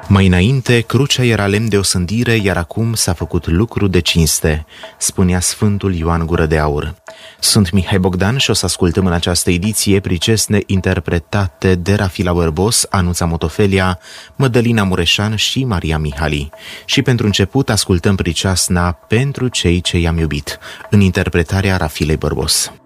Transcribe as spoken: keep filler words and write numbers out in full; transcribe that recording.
Mai înainte, crucea era lemn de osândire, iar acum s-a făcut lucru de cinste, spunea Sfântul Ioan Gură de Aur. Sunt Mihai Bogdan și o să ascultăm în această ediție pricesne interpretate de Rafila Bărbos, Anuța Motofelia, Mădălina Mureșan și Maria Mihali. Și pentru început ascultăm priceasna Pentru cei ce i-am iubit, în interpretarea Rafilei Bărbos.